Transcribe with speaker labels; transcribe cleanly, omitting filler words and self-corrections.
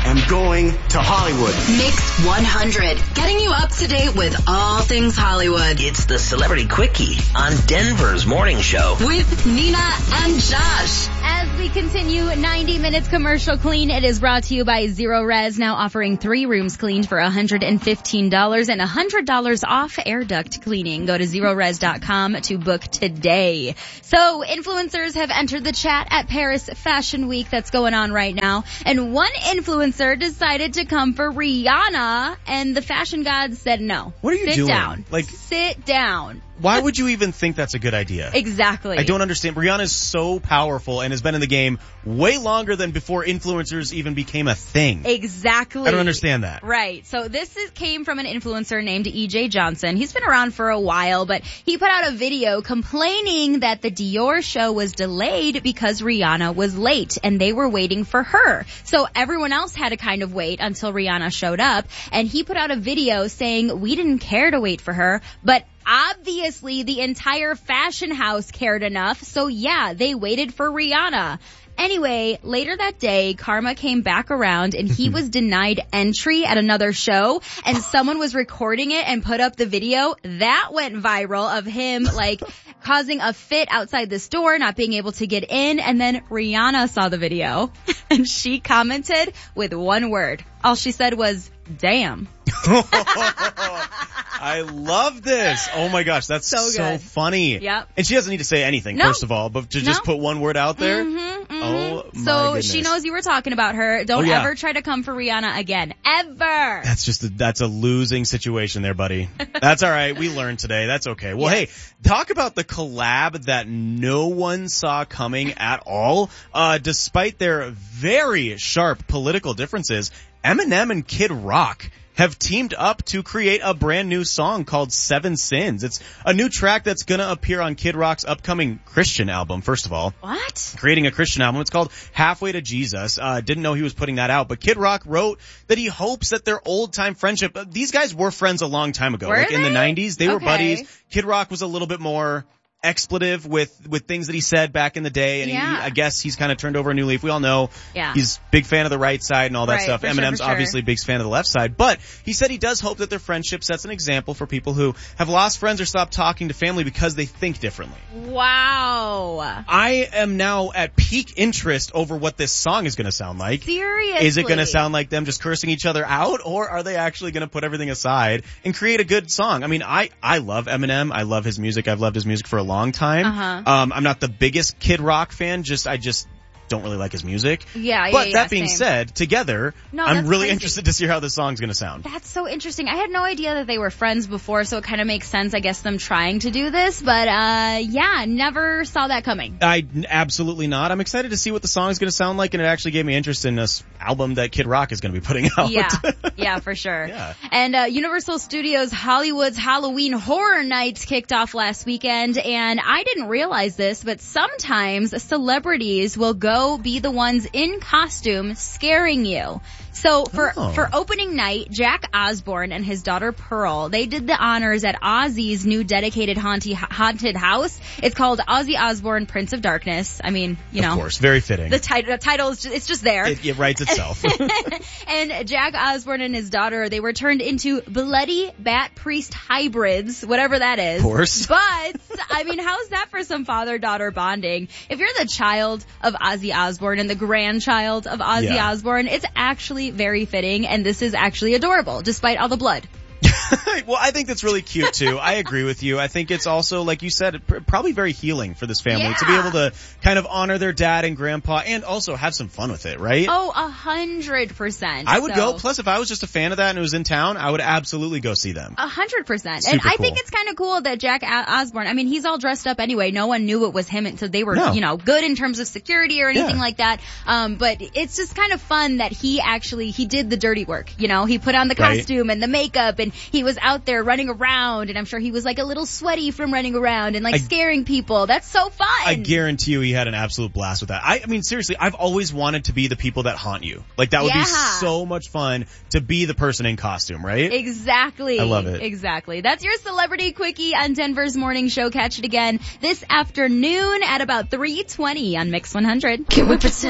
Speaker 1: am going to Hollywood.
Speaker 2: Mix 100, getting you up to date with all things Hollywood.
Speaker 3: It's the Celebrity Quickie on Denver's morning show.
Speaker 2: With Nina and Josh.
Speaker 4: As we continue 90 minutes commercial clean, it is brought to you by Zero Res, now offering 3 rooms cleaned for $115 and $100 off air duct cleaning. Go to zerores.com to book today. So influencers have entered the chat at Paris Fashion Week that's going on right now. And one influencer decided to come for Rihanna, and the fashion gods said no.
Speaker 5: What are you doing?
Speaker 4: Sit down.
Speaker 5: Like,
Speaker 4: sit down.
Speaker 5: Why would you even think that's a good idea?
Speaker 4: Exactly.
Speaker 5: I don't understand. Rihanna is so powerful and has been in the game way longer than before influencers even became a thing.
Speaker 4: Exactly.
Speaker 5: I don't understand that.
Speaker 4: Right. So this came from an influencer named EJ Johnson. He's been around for a while, but he put out a video complaining that the Dior show was delayed because Rihanna was late and they were waiting for her. So everyone else had to kind of wait until Rihanna showed up, and he put out a video saying we didn't care to wait for her, but obviously the entire fashion house cared enough, so yeah, they waited for Rihanna. Anyway, later that day, Karma came back around and he was denied entry at another show, and someone was recording it and put up the video. That went viral of him, like, causing a fit outside the store, not being able to get in, and then Rihanna saw the video and she commented with one word. All she said was, damn.
Speaker 5: I love this. Oh my gosh, that's so funny.
Speaker 4: Yep.
Speaker 5: And she doesn't need to say anything, first of all, but to just put one word out there. Oh my
Speaker 4: So
Speaker 5: goodness.
Speaker 4: she knows you were talking about her. Don't ever try to come for Rihanna again. Ever.
Speaker 5: That's a losing situation there, buddy. That's all right. We learned today. That's okay. Well, hey, talk about the collab that no one saw coming at all. Despite their very sharp political differences, Eminem and Kid Rock have teamed up to create a brand new song called Seven Sins. It's a new track that's gonna appear on Kid Rock's upcoming Christian album, first of all.
Speaker 4: What?
Speaker 5: Creating a Christian album. It's called Halfway to Jesus. Didn't know he was putting that out, but Kid Rock wrote that he hopes that their old time friendship, these guys were friends a long time ago. In the 90s, they were buddies. Kid Rock was a little bit more expletive with things that he said back in the day, and I guess he's kind of turned over a new leaf. We all know he's a big fan of the right side and all that stuff. Eminem's obviously a big fan of the left side, but he said he does hope that their friendship sets an example for people who have lost friends or stopped talking to family because they think differently.
Speaker 4: Wow.
Speaker 5: I am now at peak interest over what this song is going to sound like.
Speaker 4: Seriously?
Speaker 5: Is it going to sound like them just cursing each other out, or are they actually going to put everything aside and create a good song? I mean, I love Eminem. I love his music. I've loved his music for a long time. I'm not the biggest Kid Rock fan. I just don't really like his music. But that being said, together, I'm really interested to see how this song's going to sound.
Speaker 4: That's so interesting. I had no idea that they were friends before, so it kind of makes sense, I guess, them trying to do this. But, never saw that coming.
Speaker 5: Absolutely not. I'm excited to see what the song's going to sound like, and it actually gave me interest in this album that Kid Rock is going to be putting out.
Speaker 4: Yeah, for sure. Yeah. And Universal Studios Hollywood's Halloween Horror Nights kicked off last weekend, and I didn't realize this, but sometimes celebrities will go be the ones in costume scaring you. So for opening night, Jack Osbourne and his daughter Pearl, they did the honors at Ozzy's new dedicated haunted house. It's called Ozzy Osbourne, Prince of Darkness. I mean, you know.
Speaker 5: Of course, very fitting.
Speaker 4: The title is it's just there.
Speaker 5: It writes itself.
Speaker 4: And Jack Osbourne and his daughter, they were turned into bloody bat priest hybrids, whatever that is.
Speaker 5: Of course.
Speaker 4: But, I mean, how's that for some father-daughter bonding? If you're the child of Ozzy Osbourne and the grandchild of Ozzy Osbourne, it's actually very fitting, and this is actually adorable, despite all the blood.
Speaker 5: Well, I think that's really cute, too. I agree with you. I think it's also, like you said, probably very healing for this family to be able to kind of honor their dad and grandpa and also have some fun with it, right?
Speaker 4: Oh, 100%.
Speaker 5: I would go. Plus, if I was just a fan of that and it was in town, I would absolutely go see them.
Speaker 4: 100%. And I think it's kind of cool that Jack Osbourne, I mean, he's all dressed up anyway. No one knew it was him until they were, good in terms of security or anything like that. But it's just kind of fun that he did the dirty work. You know, he put on the costume and the makeup, and he was out there running around, and I'm sure he was like a little sweaty from running around and like scaring people. That's so fun.
Speaker 5: I guarantee you he had an absolute blast with that. I mean, seriously, I've always wanted to be the people that haunt you. Like, that would be so much fun to be the person in costume, right?
Speaker 4: Exactly.
Speaker 5: I love it.
Speaker 4: Exactly. That's your Celebrity Quickie on Denver's Morning Show. Catch it again this afternoon at about 3:20 on Mix 100.